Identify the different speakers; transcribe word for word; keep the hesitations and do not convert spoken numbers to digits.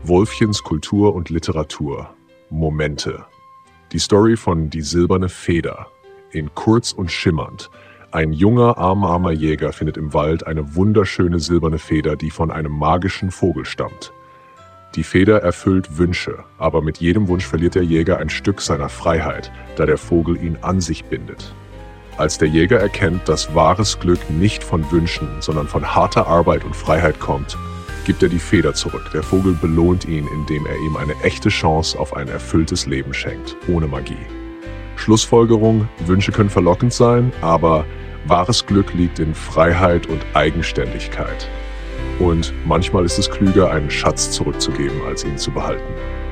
Speaker 1: Wolfchens Kultur und Literatur. Momente. Die Story von Die silberne Feder. In Kurz und Schimmernd. Ein junger, armer Jäger findet im Wald eine wunderschöne silberne Feder, die von einem magischen Vogel stammt. Die Feder erfüllt Wünsche, aber mit jedem Wunsch verliert der Jäger ein Stück seiner Freiheit, da der Vogel ihn an sich bindet. Als der Jäger erkennt, dass wahres Glück nicht von Wünschen, sondern von harter Arbeit und Freiheit kommt, gibt er die Feder zurück. Der Vogel belohnt ihn, indem er ihm eine echte Chance auf ein erfülltes Leben schenkt, ohne Magie. Schlussfolgerung: Wünsche können verlockend sein, aber wahres Glück liegt in Freiheit und Eigenständigkeit. Und manchmal ist es klüger, einen Schatz zurückzugeben, als ihn zu behalten.